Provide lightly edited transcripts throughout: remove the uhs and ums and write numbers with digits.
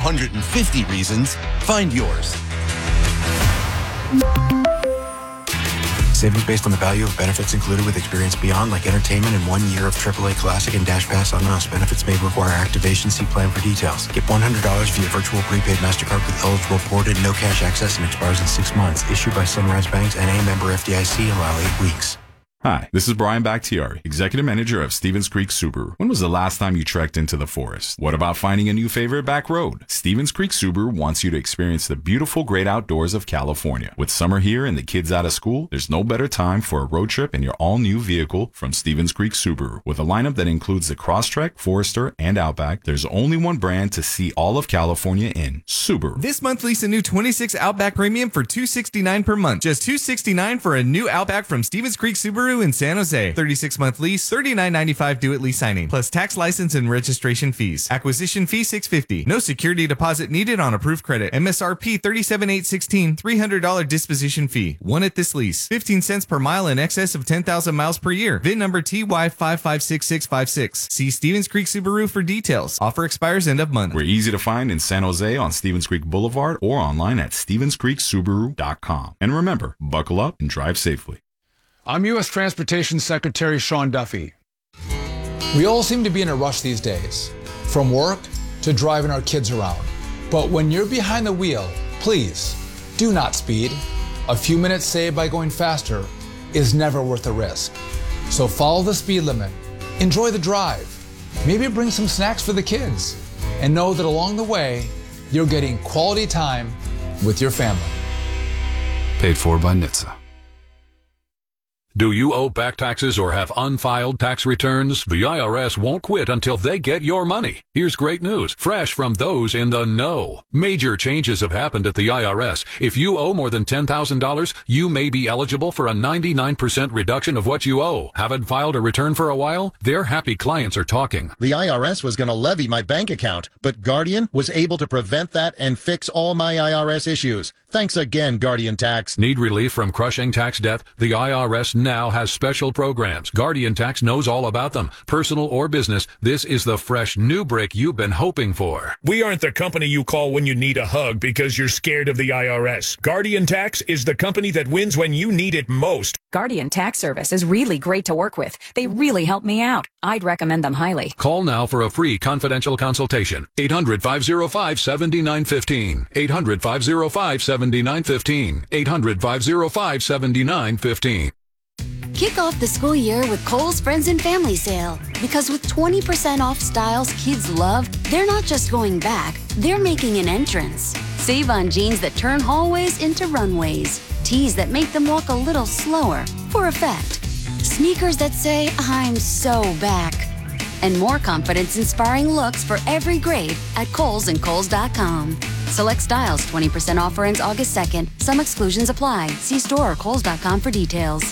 150 reasons, find yours. Savings based on the value of benefits included with Experience Beyond, like entertainment and 1 year of AAA Classic and Dash Pass on us. Benefits may require activation. See plan for details. Get $100 via virtual prepaid MasterCard with eligible ported, no cash access, and expires in 6 months. Issued by Sunrise Banks, N.A. member FDIC. Allow 8 weeks. Hi, this is Brian Bakhtiari, Executive Manager of Stevens Creek Subaru. When was the last time you trekked into the forest? What about finding a new favorite back road? Stevens Creek Subaru wants you to experience the beautiful great outdoors of California. With summer here and the kids out of school, there's no better time for a road trip in your all-new vehicle from Stevens Creek Subaru. With a lineup that includes the Crosstrek, Forester, and Outback, there's only one brand to see all of California in: Subaru. This month, lease a new 26 Outback Premium for $269 per month. Just $269 for a new Outback from Stevens Creek Subaru in San Jose. 36-month lease, $39.95 due at lease signing, plus tax, license, and registration fees. Acquisition fee $650. No security deposit needed on approved credit. MSRP $37,816. $300 disposition fee. One at this lease. 15 cents per mile in excess of 10,000 miles per year. VIN number TY556656. See Stevens Creek Subaru for details. Offer expires end of month. We're easy to find in San Jose on Stevens Creek Boulevard or online at StevensCreekSubaru.com. And remember, buckle up and drive safely. I'm U.S. Transportation Secretary Sean Duffy. We all seem to be in a rush these days, from work to driving our kids around. But when you're behind the wheel, please do not speed. A few minutes saved by going faster is never worth the risk. So follow the speed limit, enjoy the drive, maybe bring some snacks for the kids, and know that along the way, you're getting quality time with your family. Paid for by NHTSA. Do you owe back taxes or have unfiled tax returns? The IRS won't quit until they get your money. Here's great news, fresh from those in the know. Major changes have happened at the IRS. If you owe more than $10,000, you may be eligible for a 99% reduction of what you owe. Haven't filed a return for a while? Their happy clients are talking. The IRS was going to levy my bank account, but Guardian was able to prevent that and fix all my IRS issues. Thanks again, Guardian Tax. Need relief from crushing tax debt? The IRS now has special programs. Guardian Tax knows all about them. Personal or business, this is the fresh new break you've been hoping for. We aren't the company you call when you need a hug because you're scared of the IRS. Guardian Tax is the company that wins when you need it most. Guardian Tax Service is really great to work with. They really help me out. I'd recommend them highly. Call now for a free confidential consultation. 800-505-7915. 800-505-7915. 800-505-7915. Kick off the school year with Kohl's Friends and Family Sale. Because with 20% off styles kids love, they're not just going back, they're making an entrance. Save on jeans that turn hallways into runways. Tees that make them walk a little slower, for effect. Sneakers that say, I'm so back. And more confidence-inspiring looks for every grade at Kohl's and Kohl's.com. Select styles, 20% offer ends August 2nd. Some exclusions apply. See store or Kohl's.com for details.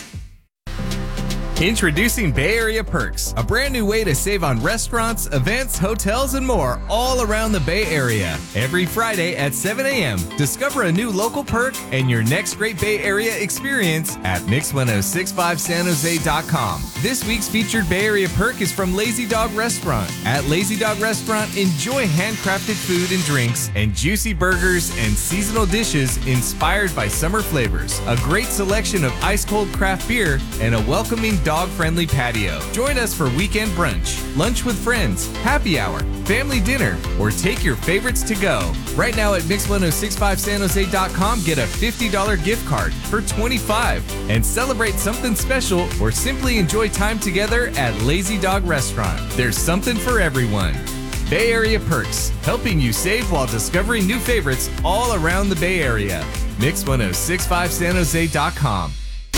Introducing Bay Area Perks, a brand new way to save on restaurants, events, hotels, and more all around the Bay Area. Every Friday at 7 a.m., discover a new local perk and your next great Bay Area experience at Mix1065SanJose.com. This week's featured Bay Area perk is from Lazy Dog Restaurant. At Lazy Dog Restaurant, enjoy handcrafted food and drinks and juicy burgers and seasonal dishes inspired by summer flavors. A great selection of ice-cold craft beer and a welcoming dog-friendly patio. Join us for weekend brunch, lunch with friends, happy hour, family dinner, or take your favorites to go. Right now at Mix1065SanJose.com, get a $50 gift card for $25 and celebrate something special or simply enjoy time together at Lazy Dog Restaurant. There's something for everyone. Bay Area Perks, helping you save while discovering new favorites all around the Bay Area. Mix1065SanJose.com.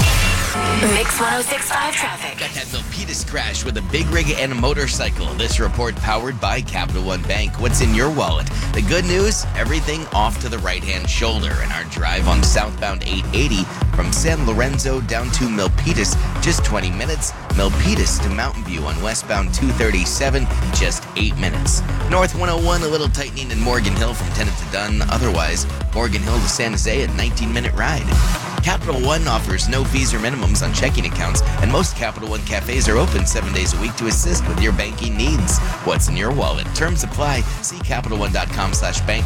Mix 1065 traffic. Got that Milpitas crash with a big rig and a motorcycle. This report powered by Capital One Bank. What's in your wallet? The good news, everything off to the right-hand shoulder. And our drive on southbound 880 from San Lorenzo down to Milpitas, just 20 minutes. Milpitas to Mountain View on westbound 237, just 8 minutes. North 101, a little tightening in Morgan Hill from Tennant to Dunn. Otherwise, Morgan Hill to San Jose, a 19-minute ride. Capital One offers no fees or minimums on checking accounts, and most Capital One cafes are open 7 days a week to assist with your banking needs. What's in your wallet? Terms apply. See CapitalOne.com/bank